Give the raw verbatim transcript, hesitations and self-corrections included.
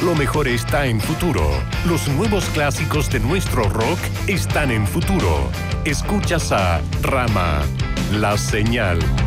Lo mejor está en Futuro. Los nuevos clásicos de nuestro rock están en Futuro. Escuchas a Rama, La Señal.